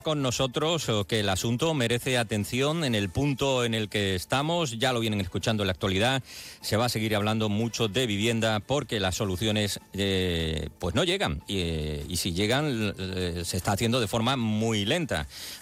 Con nosotros que el asunto merece atención en el punto en el que estamos, ya lo vienen escuchando en la actualidad, se va a seguir hablando mucho de vivienda porque las soluciones pues no llegan y si llegan se está haciendo de forma muy lenta.